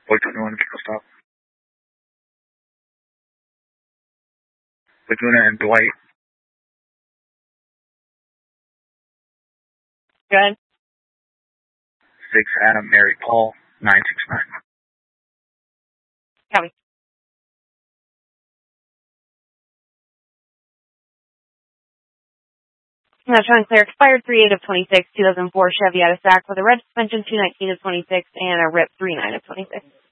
Boy 21, vehicle stop. Laguna and Dwight. Go ahead. 6 Adam, Mary, Paul, 969. Copy. Now showing clear, expired 3/8 of 26, 2004 Chevy out of SAC with a red suspension 2/19 of 26 and a RIP 3/9 of 26.